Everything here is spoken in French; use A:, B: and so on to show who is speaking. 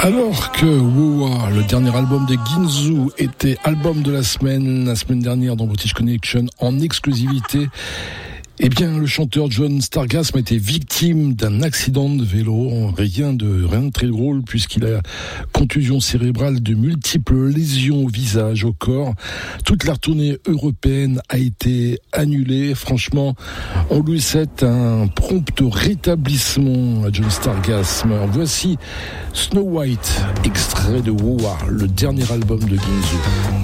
A: Alors que Wowa, le dernier album de Ginzu, était album de la semaine dernière dans British Connection en exclusivité, eh bien, le chanteur John Stargasm a été victime d'un accident de vélo. Rien de très drôle puisqu'il a contusion cérébrale, de multiples lésions au visage, au corps. Toute la tournée européenne a été annulée. Franchement, on lui souhaite un prompt rétablissement à John Stargasm. Voici Snow White, extrait de Wowa, le dernier album de Ginzu.